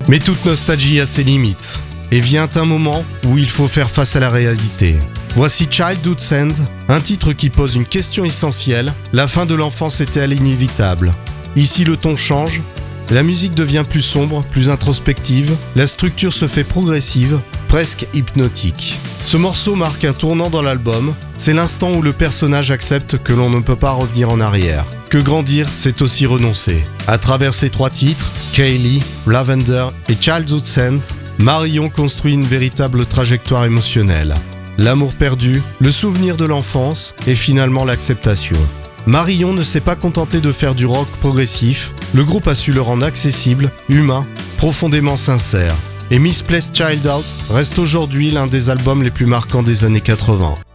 Mais toute nostalgie a ses limites. Et vient un moment où il faut faire face à la réalité. Voici Childhood's End, un titre qui pose une question essentielle. La fin de l'enfance était-elle inévitable ? Ici le ton change, la musique devient plus sombre, plus introspective, la structure se fait progressive, presque hypnotique. Ce morceau marque un tournant dans l'album, c'est l'instant où le personnage accepte que l'on ne peut pas revenir en arrière. Que grandir, c'est aussi renoncer. À travers ces 3 titres, Kaylee, Lavender et Childhood's End, Marion construit une véritable trajectoire émotionnelle. L'amour perdu, le souvenir de l'enfance et finalement l'acceptation. Marion ne s'est pas contentée de faire du rock progressif, le groupe a su le rendre accessible, humain, profondément sincère. Et Misplaced Childhood reste aujourd'hui l'un des albums les plus marquants des années 80.